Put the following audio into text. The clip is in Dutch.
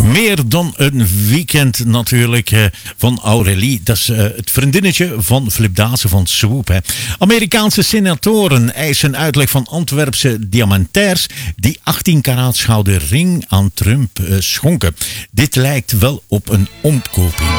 Meer dan een weekend natuurlijk van Aurélie. Dat is het vriendinnetje van Flip Dazen van Swoop. Hè. Amerikaanse senatoren eisen uitleg van Antwerpse diamantairs die 18 karaat gouden ring aan Trump schonken. Dit lijkt wel op een omkoping.